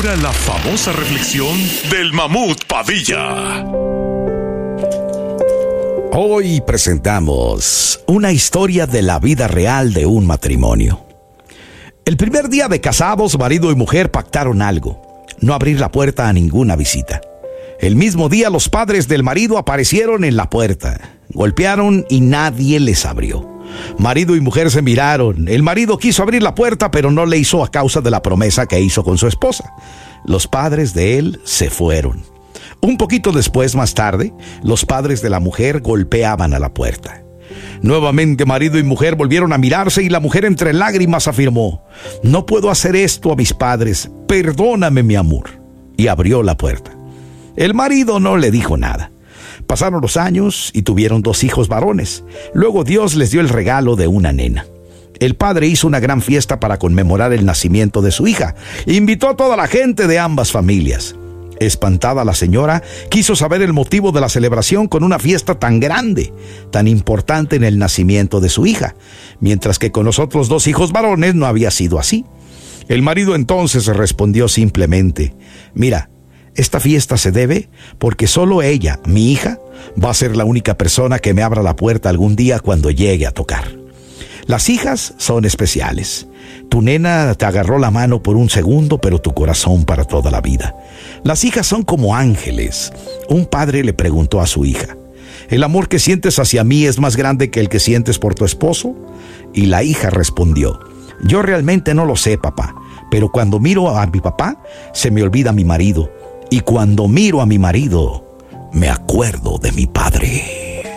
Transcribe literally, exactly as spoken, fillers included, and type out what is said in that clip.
ahora la famosa reflexión del Mamut Padilla. Hoy presentamos una historia de la vida real de un matrimonio. El primer día de casados, marido y mujer pactaron algo: no abrir la puerta a ninguna visita. El mismo día los padres del marido aparecieron en la puerta, golpearon y nadie les abrió. Marido y mujer se miraron. El marido quiso abrir la puerta, pero no le hizo a causa de la promesa que hizo con su esposa. Los padres de él se fueron. Un poquito después, más tarde, los padres de la mujer golpeaban a la puerta. Nuevamente marido y mujer volvieron a mirarse y la mujer entre lágrimas afirmó: no puedo hacer esto a mis padres, perdóname mi amor. Y abrió la puerta. El marido no le dijo nada. Pasaron los años y tuvieron dos hijos varones. Luego Dios les dio el regalo de una nena. El padre hizo una gran fiesta para conmemorar el nacimiento de su hija. Invitó a toda la gente de ambas familias. Espantada la señora, quiso saber el motivo de la celebración con una fiesta tan grande, tan importante en el nacimiento de su hija, mientras que con los otros dos hijos varones no había sido así. El marido entonces respondió simplemente: mira, esta fiesta se debe porque solo ella, mi hija, va a ser la única persona que me abra la puerta algún día cuando llegue a tocar. Las hijas son especiales. Tu nena te agarró la mano por un segundo, pero tu corazón para toda la vida. Las hijas son como ángeles. Un padre le preguntó a su hija: ¿el amor que sientes hacia mí es más grande que el que sientes por tu esposo? Y la hija respondió: yo realmente no lo sé, papá, pero cuando miro a mi papá, se me olvida mi marido. Y cuando miro a mi marido, me acuerdo de mi padre.